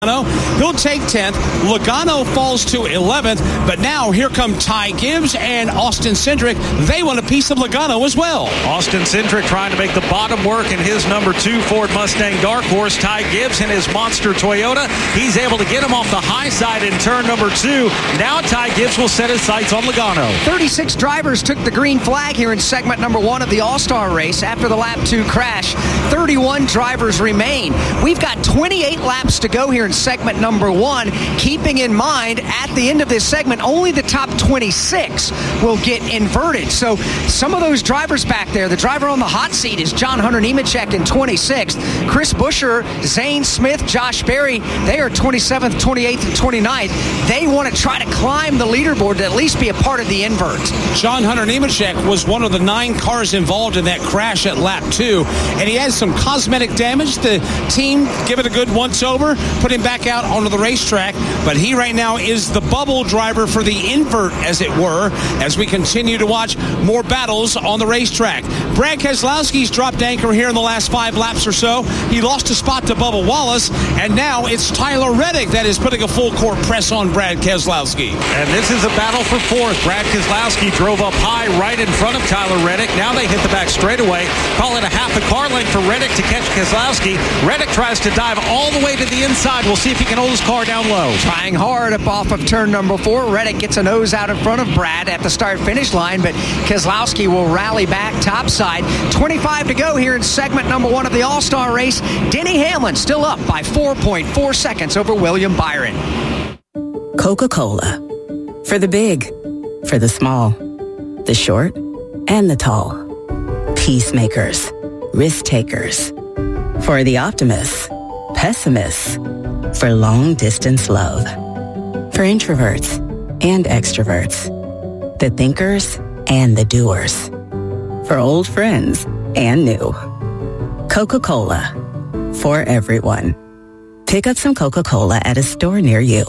He'll take 10th. Logano falls to 11th, but now here come Ty Gibbs and Austin Cindric. They want a piece of Logano as well. Austin Cindric trying to make the bottom work in his number 2 Ford Mustang Dark Horse. Ty Gibbs in his monster Toyota. He's able to get him off the high side in turn number 2. Now Ty Gibbs will set his sights on Logano. 36 drivers took the green flag here in segment number 1 of the All-Star race after the lap 2 crash. 31 drivers remain. We've got 28 laps to go here in segment number 1, keeping in mind at the end of this segment only the top 26 will get inverted. So some of those drivers back there, the driver on the hot seat is John Hunter Nemechek in 26th. Chris Buescher, Zane Smith, Josh Berry, they are 27th, 28th, and 29th. They want to try to climb the leaderboard to at least be a part of the invert. John Hunter Nemechek was one of the 9 cars involved in that crash at lap 2, and he had some cosmetic damage. The team give it a good once over, put him back out onto the racetrack, but he right now is the bubble driver for the invert, as it were, as we continue to watch more battles on the racetrack. Brad Keselowski's dropped anchor here in the last 5 laps or so. He lost a spot to Bubba Wallace, and now it's Tyler Reddick that is putting a full court press on Brad Keselowski. And this is a battle for 4th. Brad Keselowski drove up high right in front of Tyler Reddick. Now they hit the back straightaway. Call it a half a car length for Reddick to catch Keselowski. Reddick tries to dive all the way to the inside. We'll see if he can hold his car down low. Trying hard up off of turn number 4. Reddick gets a nose out in front of Brad at the start-finish line, but Keselowski will rally back topside. 25 to go here in segment number 1 of the All-Star race. Denny Hamlin still up by 4.4 seconds over William Byron. Coca-Cola. For the big, for the small, the short, and the tall. Peacemakers, risk-takers. For the optimists, pessimists. For long-distance love. For introverts and extroverts. The thinkers and the doers. For old friends and new. Coca-Cola. For everyone. Pick up some Coca-Cola at a store near you.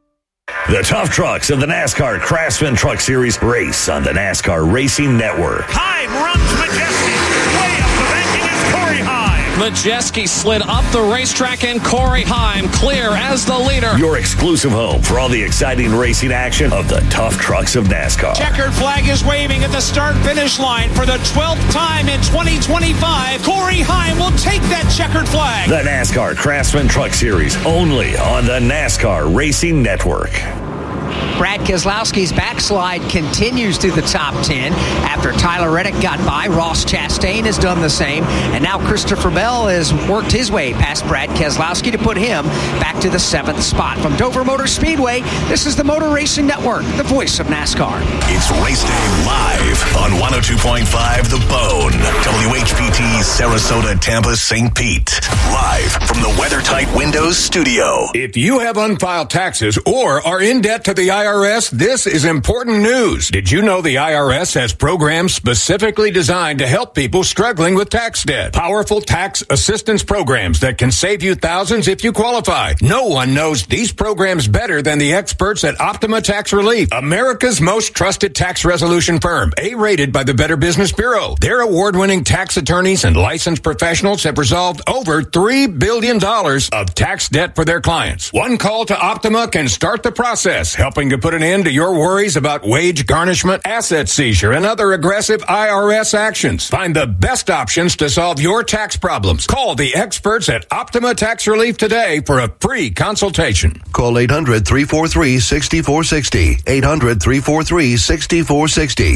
The tough trucks of the NASCAR Craftsman Truck Series race on the NASCAR Racing Network. Heim runs Majeski. Way up the banking is Corey Heim. Majeski slid up the racetrack and Corey Heim clear as the leader. Your exclusive home for all the exciting racing action of the tough trucks of NASCAR. Checkered flag is waving at the start-finish line for the 12th time in 2025. Corey Heim will take that checkered flag. The NASCAR Craftsman Truck Series, only on the NASCAR Racing Network. Brad Keselowski's backslide continues to the top 10 after Tyler Reddick got by. Ross Chastain has done the same. And now Christopher Bell has worked his way past Brad Keselowski to put him back to the 7th spot. From Dover Motor Speedway, this is the Motor Racing Network, the voice of NASCAR. It's Race Day live on 102.5 The Bone. WHPT, Sarasota, Tampa, St. Pete. Live from the WeatherTight Windows studio. If you have unfiled taxes or are in debt to the IRS, this is important news. Did you know the IRS has programs specifically designed to help people struggling with tax debt? Powerful tax assistance programs that can save you thousands if you qualify. No one knows these programs better than the experts at Optima Tax Relief, America's most trusted tax resolution firm, A-rated by the Better Business Bureau. Their award-winning tax attorneys and licensed professionals have resolved over $3 billion of tax debt for their clients. One call to Optima can start the process, helping to put an end to your worries about wage garnishment, asset seizure, and other aggressive IRS actions. Find the best options to solve your tax problems. Call the experts at Optima Tax Relief today for a free consultation. Call 800-343-6460. 800-343-6460.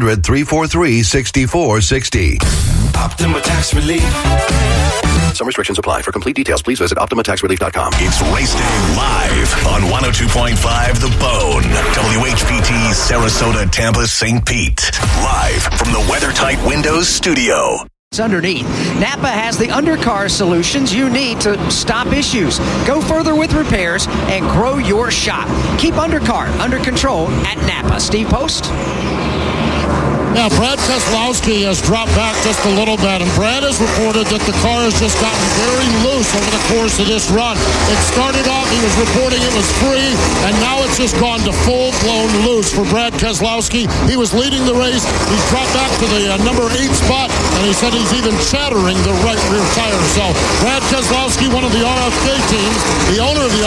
800-343-6460. Optima Tax Relief. Some restrictions apply. For complete details, please visit OptimaTaxRelief.com. It's Race Day live on 102.5 The Bone. WHPT, Sarasota, Tampa, St. Pete. Live from the WeatherTight Windows studio. It's underneath. Napa has the undercar solutions you need to stop issues. Go further with repairs and grow your shop. Keep undercar under control at Napa. Steve Post. Yeah, Brad Keselowski has dropped back just a little bit, and Brad has reported that the car has just gotten very loose over the course of this run. It started off, he was reporting it was free, and now it's just gone to full-blown loose for Brad Keselowski. He was leading the race. He's dropped back to the number 8 spot, and he said he's even shattering the right rear tire. So Brad Keselowski, one of the RFK teams, the owner of the